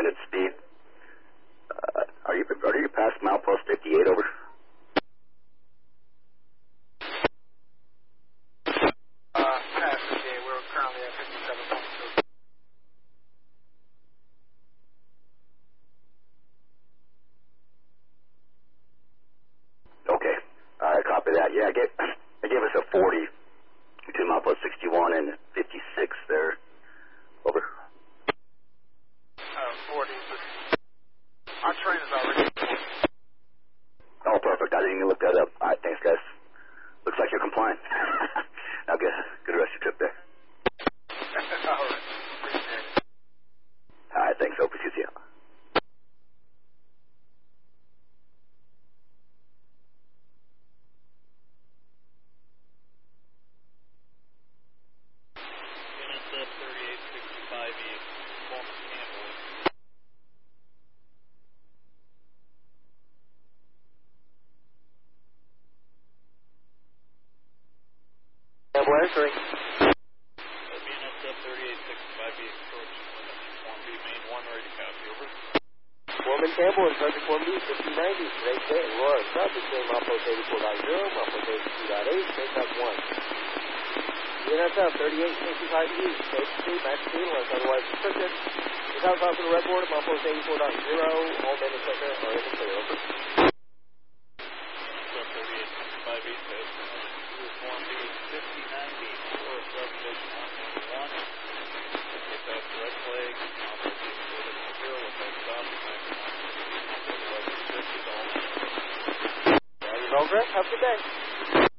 recommended speed. Are you past milepost 58, over? Past 58, we're currently at 57.2. Okay, copy that. Yeah, they gave us a 40 between milepost 61 and 56 there. Over. 40. Our train is already. Oh, perfect. I didn't even look that up. All right, thanks, guys. Looks like you're compliant. Now, good rest of your trip there. All right. Appreciate it. All right, thanks, Opus. See you. NSF 3865E, Performance Campbell. Campbell entering. NSF 3865E, approach Form B, main 1, ready to copy, over. Foreman Campbell in subject Form B, 5090. Today's day, Aurora traffic between milepost 84.0, milepost 82.8, take up 1. NSF 3865E, state speed, max speed, unless otherwise restricted. Without talking to the red board, milepost 84.0, all men equipment are in the clear, over. NSF 3865E, says Form B, 5090, Aurora substation on main 1. Get back to red flag, milepost 84.0, without stopping, maximum milepost 1150, all men. All right, have a good day.